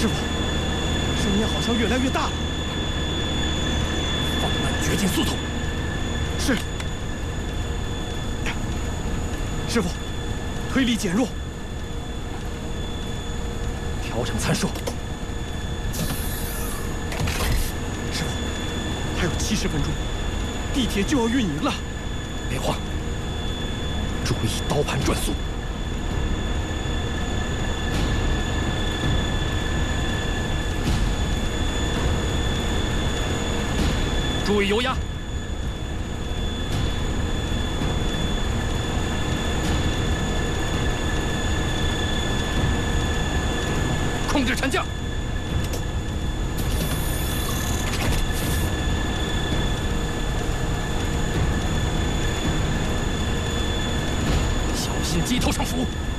师傅，声音好像越来越大了。 放慢掘进速度。 是。师傅，推力减弱， 调整参数。 师傅，还有70分钟，地铁就要运营了。 别慌，注意刀盘转速。注意油压。控制沉降。小心机头上浮。